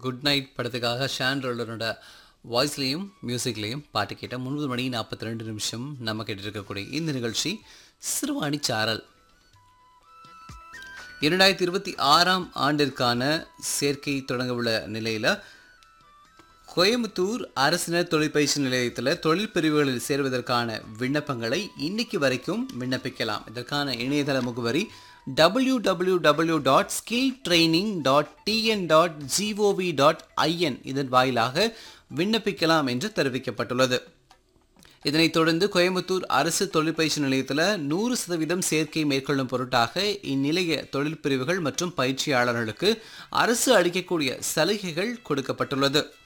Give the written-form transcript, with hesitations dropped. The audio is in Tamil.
குட் நைட் படத்துக்காக ஷான் ரோலரோட வாய்ஸ்லேயும் மியூசிக்லேயும் பாட்டு கேட்ட 9:42 நம்ம கேட்டிருக்கக்கூடிய இந்த நிகழ்ச்சி சிறுவாணி சாரல். 2026 ஆண்டிற்கான சேர்க்கை தொடங்க உள்ள நிலையில் கோயம்புத்தூர் அரசினர் தொழிற்பயிற்சி நிலையத்தில் தொழில் பிரிவுகளில் சேர்வதற்கான விண்ணப்பங்களை இன்னைக்கு வரைக்கும் விண்ணப்பிக்கலாம். இதற்கான இணையதள முகவரி www.skilltraining.tn.gov.in இதன் வாயிலாக விண்ணப்பிக்கலாம் என்று தெரிவிக்கப்பட்டுள்ளது. இதனைத் தொடர்ந்து கோயம்புத்தூர் அரசு தொழிற்பயிற்சி நிலையத்தில் 100% சேர்க்கை மேற்கொள்ளும் பொருட்டாக இந்நிலைய தொழில் பிரிவுகள் மற்றும் பயிற்சியாளர்களுக்கு அரசு அளிக்கக்கூடிய சலுகைகள் கொடுக்கப்பட்டுள்ளது.